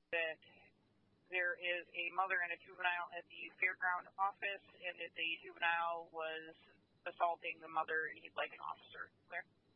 that there is a mother and a juvenile at the fairground office, and that the juvenile was assaulting the mother, and he'd like an officer there.